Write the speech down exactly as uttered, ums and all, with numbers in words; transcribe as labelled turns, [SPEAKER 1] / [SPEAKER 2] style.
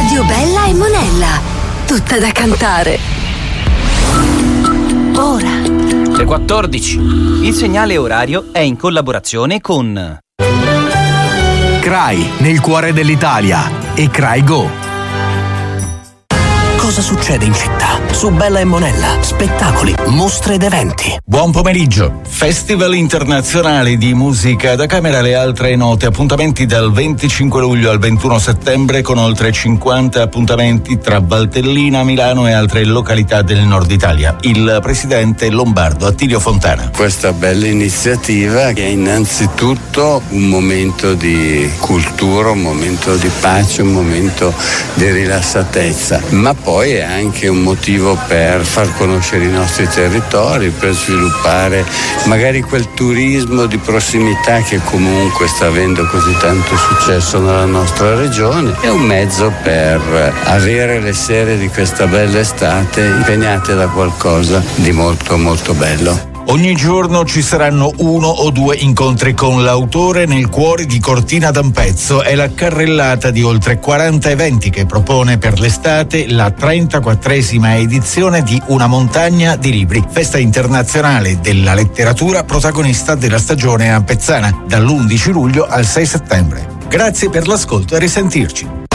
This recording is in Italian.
[SPEAKER 1] Radio Bella e Monella, tutta da cantare. Ora.
[SPEAKER 2] Le quattordici. Il segnale orario è in collaborazione con
[SPEAKER 3] C R A I, nel cuore dell'Italia, e C R A I Go. Cosa succede in città? Su Bella e Monella, spettacoli, mostre ed eventi.
[SPEAKER 4] Buon pomeriggio. Festival internazionale di musica da camera, le altre note. Appuntamenti dal venticinque luglio al ventuno settembre con oltre cinquanta appuntamenti tra Valtellina, Milano e altre località del nord Italia. Il presidente lombardo Attilio Fontana.
[SPEAKER 5] Questa bella iniziativa che è innanzitutto un momento di cultura, un momento di pace, un momento di rilassatezza, ma poi è anche un motivo per far conoscere i nostri territori, per sviluppare magari quel turismo di prossimità che comunque sta avendo così tanto successo nella nostra regione. È un mezzo per avere le sere di questa bella estate impegnate da qualcosa di molto molto bello.
[SPEAKER 4] Ogni giorno ci saranno uno o due incontri con l'autore nel cuore di Cortina d'Ampezzo. È la carrellata di oltre quaranta eventi che propone per l'estate la trentaquattresima edizione di Una montagna di libri, festa internazionale della letteratura protagonista della stagione ampezzana, dall'undici luglio al sei settembre. Grazie per l'ascolto e a risentirci.